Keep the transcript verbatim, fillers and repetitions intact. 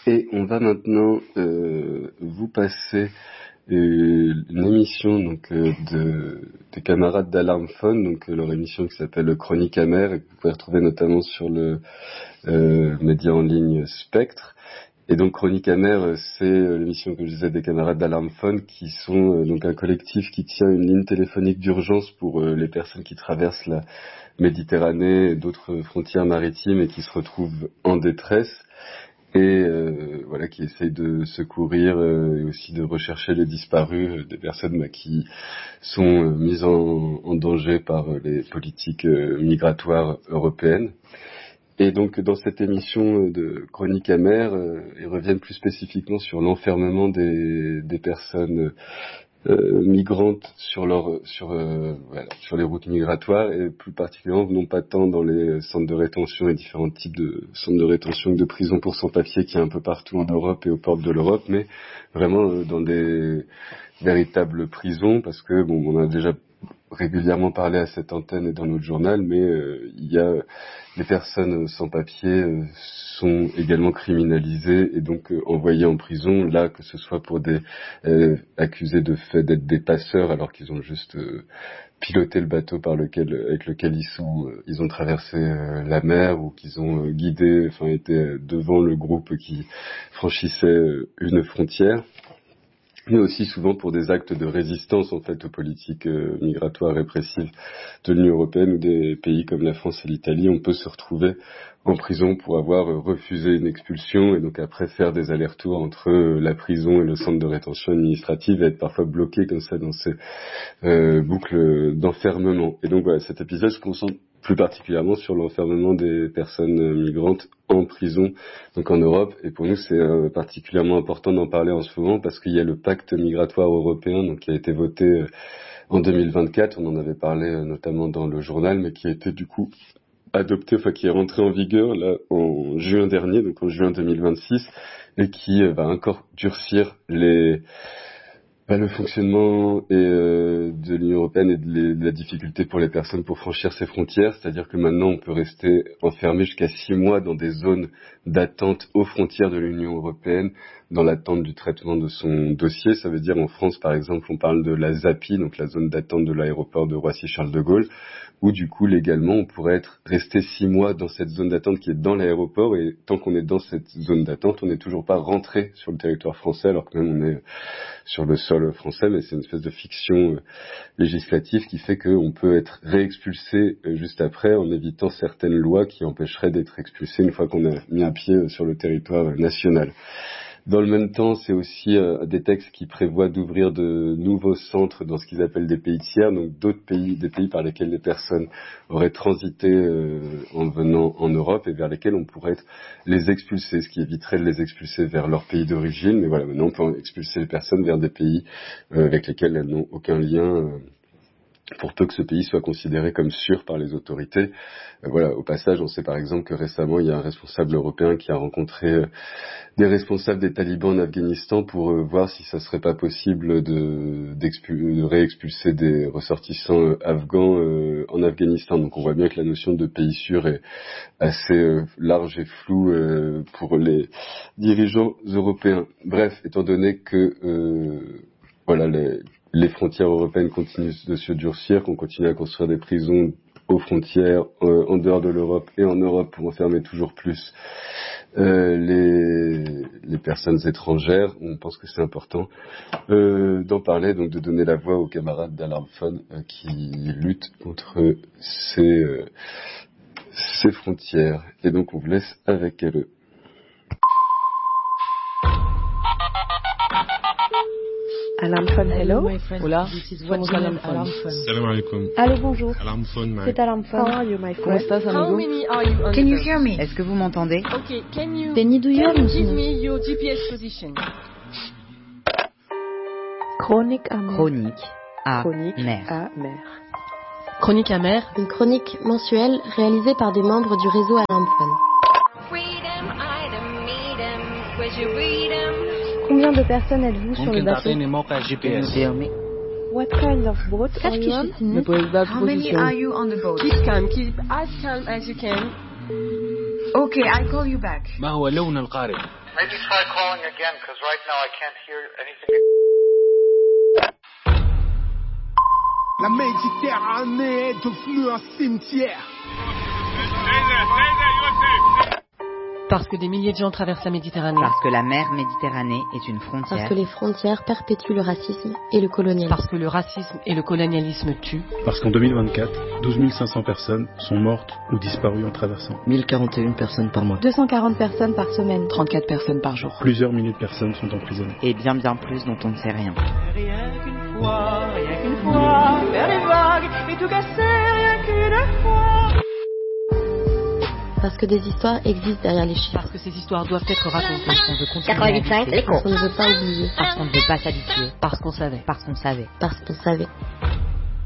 Et on va maintenant euh, vous passer euh, une émission donc euh, de des camarades d'Alarm Phone, donc euh, leur émission qui s'appelle Chronique amère et que vous pouvez retrouver notamment sur le euh, média en ligne Spectre. Et donc Chronique amère, c'est euh, l'émission que je disais des camarades d'Alarm Phone, qui sont euh, donc un collectif qui tient une ligne téléphonique d'urgence pour euh, les personnes qui traversent la Méditerranée et d'autres frontières maritimes et qui se retrouvent en détresse. Et euh, voilà, qui essaye de secourir euh, et aussi de rechercher les disparus, euh, des personnes bah, qui sont euh, mises en, en danger par euh, les politiques euh, migratoires européennes. Et donc dans cette émission de Chronique amère, euh, ils reviennent plus spécifiquement sur l'enfermement des, des personnes euh, migrantes sur leur sur euh, voilà, sur les routes migratoires, et plus particulièrement non pas tant dans les centres de rétention et différents types de centres de rétention que de prisons pour sans-papiers qu'il y a un peu partout en Europe et aux portes de l'Europe, mais vraiment euh, dans des véritables prisons, parce que bon, on a déjà régulièrement parlé à cette antenne et dans notre journal, mais euh, il y a les personnes sans papier euh, sont également criminalisées et donc euh, envoyées en prison, là que ce soit pour des euh, accusés de fait d'être des passeurs alors qu'ils ont juste euh, piloté le bateau par lequel avec lequel ils sont euh, ils ont traversé euh, la mer, ou qu'ils ont euh, guidé, enfin été devant le groupe qui franchissait euh, une frontière. Mais aussi souvent pour des actes de résistance en fait aux politiques euh, migratoires répressives de l'Union européenne ou des pays comme la France et l'Italie. On peut se retrouver en prison pour avoir euh, refusé une expulsion et donc après faire des allers-retours entre euh, la prison et le centre de rétention administrative et être parfois bloqué comme ça dans ces euh, boucles d'enfermement. Et donc voilà, cet épisode se concentre plus particulièrement sur l'enfermement des personnes euh, migrantes en prison, donc en Europe. Et pour nous, c'est euh, particulièrement important d'en parler en ce moment parce qu'il y a le pacte migratoire européen, donc qui a été voté euh, en deux mille vingt-quatre. On en avait parlé euh, notamment dans le journal, mais qui a été du coup adopté, enfin qui est rentré en vigueur là en juin dernier, donc en juin deux mille vingt-six, et qui euh, va encore durcir les Bah, le fonctionnement et, euh, de l'Union européenne et de, les, de la difficulté pour les personnes pour franchir ses frontières, c'est-à-dire que maintenant on peut rester enfermé jusqu'à six mois dans des zones d'attente aux frontières de l'Union européenne, dans l'attente du traitement de son dossier. Ça veut dire en France par exemple on parle de la ZAPI, donc la zone d'attente de l'aéroport de Roissy-Charles de Gaulle, où du coup légalement on pourrait être resté six mois dans cette zone d'attente qui est dans l'aéroport, et tant qu'on est dans cette zone d'attente on n'est toujours pas rentré sur le territoire français alors que même on est sur le sol français, mais c'est une espèce de fiction euh, législative qui fait qu'on peut être réexpulsé euh, juste après, en évitant certaines lois qui empêcheraient d'être expulsé une fois qu'on a mis un pied euh, sur le territoire euh, national. Dans le même temps, c'est aussi euh, des textes qui prévoient d'ouvrir de nouveaux centres dans ce qu'ils appellent des pays tiers, donc d'autres pays, des pays par lesquels les personnes auraient transité euh, en venant en Europe et vers lesquels on pourrait les expulser, ce qui éviterait de les expulser vers leur pays d'origine. Mais voilà, maintenant on peut expulser les personnes vers des pays euh, avec lesquels elles n'ont aucun lien, euh, pour peu que ce pays soit considéré comme sûr par les autorités. Euh, voilà, au passage, on sait par exemple que récemment, il y a un responsable européen qui a rencontré euh, des responsables des talibans en Afghanistan pour euh, voir si ça serait pas possible de, d'expul- de réexpulser des ressortissants euh, afghans euh, en Afghanistan. Donc on voit bien que la notion de pays sûr est assez euh, large et floue euh, pour les dirigeants européens. Bref, étant donné que euh, voilà les les frontières européennes continuent de se durcir, qu'on continue à construire des prisons aux frontières, euh, en dehors de l'Europe et en Europe pour enfermer toujours plus euh, les, les personnes étrangères, on pense que c'est important euh, d'en parler, donc de donner la voix aux camarades d'Alarm Phone euh, qui luttent contre ces, euh, ces frontières. Et donc on vous laisse avec elle. Alarm Phone, hello. Hola, This is somos Alarm Alarm Phone. Phone. Salam alaikum. Allô, bonjour. Alarm Phone, C'est Alarm Phone. How are you, my ¿Cómo friend? estás, How amigo? many are you on Can the you boat? hear me? Est-ce que vous m'entendez? Okay, can you, Beni duyuyor can you give musunuz? me your G P S position? Chronique amère. Chronique à Chronique mer. amère. Chronique amère. Une chronique mensuelle réalisée par des membres du réseau Alarm Phone. Freedom, item, meet 'em. Where'd you read 'em? Combien de personnes êtes-vous sur le ممكن bateau? تعطيني موقع جي بي اس What kind of boat are you on? ¿Me puedes dar tu How many posición? are you on the boat? Keep calm, keep as calm as you can. Okay, I'll call you back. ما هو لون القارب Maybe try calling again, because right now I can't hear anything. La Méditerranée est devenue un cimetière. Parce que des milliers de gens traversent la Méditerranée. Parce que la mer Méditerranée est une frontière. Parce que les frontières perpétuent le racisme et le colonialisme. Parce que le racisme et le colonialisme tuent. Parce qu'en deux mille vingt-quatre, douze mille cinq cents personnes sont mortes ou disparues en traversant. mille quarante et une personnes par mois. deux cent quarante personnes par semaine. trente-quatre personnes par jour. Plusieurs milliers de personnes sont emprisonnées. Et bien bien plus dont on ne sait rien. Rien qu'une fois, rien qu'une fois, faire les vagues et tout casser, rien qu'une fois. Parce que des histoires existent derrière les chiffres. Parce que ces histoires doivent être racontées. Parce qu'on veut continuer. quatre-vingt-dix virgule cinq, les cons. Parce qu'on ne veut pas oublier. Parce qu'on ne veut pas s'habituer. Parce qu'on savait. Parce qu'on savait. Parce qu'on savait.